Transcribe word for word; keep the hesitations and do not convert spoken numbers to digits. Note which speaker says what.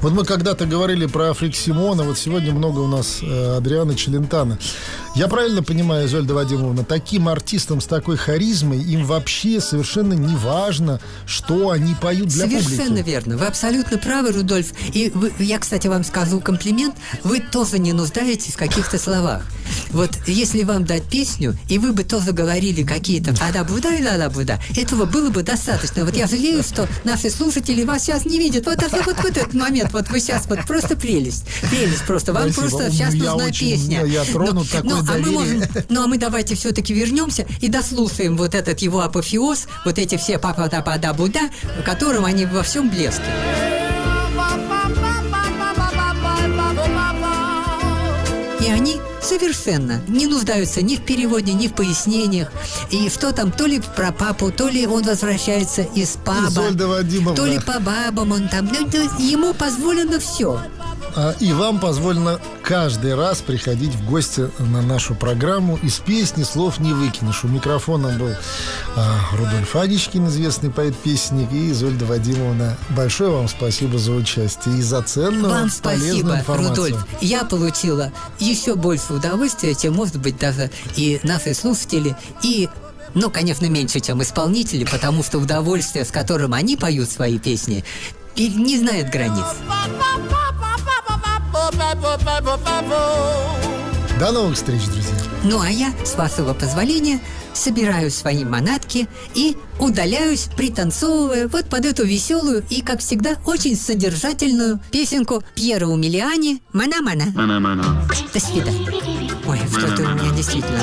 Speaker 1: Вот мы когда-то говорили про Фриксимона, вот сегодня много у нас э, Адриано Челентано. Я правильно понимаю, Изольда Вадимовна, таким артистам с такой харизмой им вообще совершенно не важно, что они поют для
Speaker 2: Совершенно
Speaker 1: публики?
Speaker 2: Совершенно верно. Вы абсолютно правы, Рудольф. И вы, я, кстати, вам скажу комплимент. Вы тоже не нуждаетесь в каких-то словах. Вот если вам дать песню, и вы бы тоже говорили какие-то «ада-буда» и «ла-ла-буда», этого было бы достаточно. Вот я жалею, что наши слушатели вас сейчас не видят. Вот, вот, вот в этот момент, вот вы сейчас, вот просто прелесть. Прелесть просто. Вам
Speaker 1: Спасибо.
Speaker 2: просто сейчас
Speaker 1: Я
Speaker 2: нужна
Speaker 1: очень,
Speaker 2: песня.
Speaker 1: Я тронут
Speaker 2: но,
Speaker 1: такое
Speaker 2: но,
Speaker 1: доверие.
Speaker 2: А мы можем, ну, а мы давайте все-таки вернемся и дослушаем вот этот его апофеоз, вот эти все «па-па-да-па-да-буда», в котором они во всем блеске. И они совершенно не нуждаются ни в переводе, ни в пояснениях. И что там, то ли про папу, то ли он возвращается из паба,
Speaker 1: Изольда Вадимовна.
Speaker 2: то ли по бабам он там. Ну, ему позволено все.
Speaker 1: И вам позволено каждый раз приходить в гости на нашу программу. Из песни слов не выкинешь. У микрофона был а, Рудольф Аничкин, известный поэт-песенник, и Изольда Вадимовна. Большое вам спасибо за участие и за ценную,
Speaker 2: вам
Speaker 1: полезную
Speaker 2: спасибо,
Speaker 1: информацию.
Speaker 2: Рудольф. Я получила еще больше удовольствия, чем, может быть, даже и наши слушатели, и... Ну, конечно, меньше, чем исполнители, потому что удовольствие, с которым они поют свои песни, не знает границ.
Speaker 1: До новых встреч, друзья.
Speaker 2: Ну, а я, с вашего позволения, собираю свои манатки и удаляюсь, пританцовывая вот под эту веселую и, как всегда, очень содержательную песенку Пьера Умилиани «Мана-мана».
Speaker 3: Мана-мана.
Speaker 2: До свидания. Ой, что-то у меня действительно